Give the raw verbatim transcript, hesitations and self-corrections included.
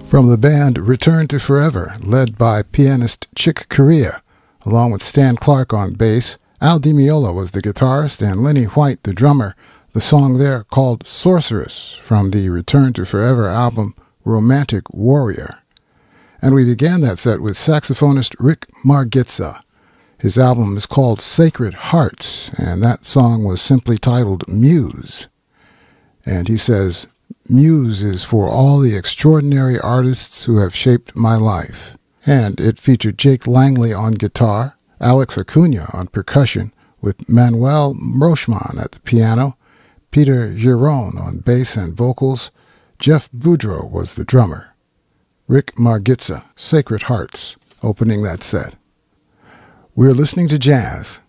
From the band Return to Forever, led by pianist Chick Corea, along with Stan Clark on bass, Al Di Meola was the guitarist, and Lenny White the drummer. The song there called Sorceress from the Return to Forever album Romantic Warrior. And we began that set with saxophonist Rick Margitza. His album is called Sacred Hearts, and that song was simply titled Muse. And he says, Muse is for all the extraordinary artists who have shaped my life. And it featured Jake Langley on guitar, Alex Acuna on percussion, with Manuel Rochman at the piano, Peter Giron on bass and vocals. Jeff Boudreau was the drummer. Rick Margitza, Sacred Hearts, opening that set. We're listening to jazz.